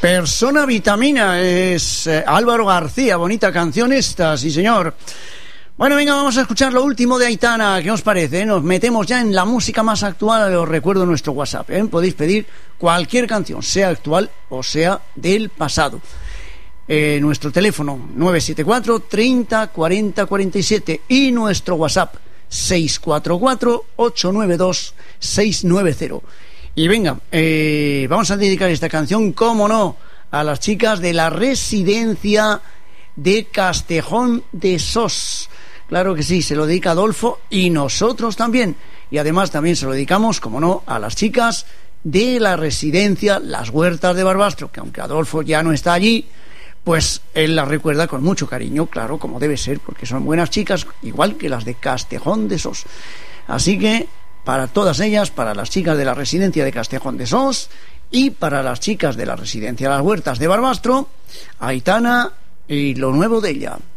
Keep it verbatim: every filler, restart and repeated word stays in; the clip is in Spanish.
Persona Vitamina es eh, Álvaro García, bonita canción esta, sí señor. Bueno, venga, vamos a escuchar lo último de Aitana. ¿Qué os parece? Nos metemos ya en la música más actual. Os recuerdo nuestro WhatsApp, ¿eh? Podéis pedir cualquier canción, sea actual o sea del pasado. Eh, nuestro teléfono nueve siete cuatro, treinta, cuarenta, cuarenta y siete y nuestro WhatsApp seis cuatro cuatro, ocho nueve dos, seis nueve cero. Y venga, eh, vamos a dedicar esta canción, cómo no, a las chicas de la residencia de Castejón de Sos. Claro que sí, se lo dedica Adolfo y nosotros también. Y además también se lo dedicamos, como no, a las chicas de la residencia Las Huertas de Barbastro, que aunque Adolfo ya no está allí, pues él las recuerda con mucho cariño, claro, como debe ser, porque son buenas chicas, igual que las de Castejón de Sos. Así que, para todas ellas, para las chicas de la residencia de Castejón de Sos y para las chicas de la residencia Las Huertas de Barbastro, Aitana y lo nuevo de ella.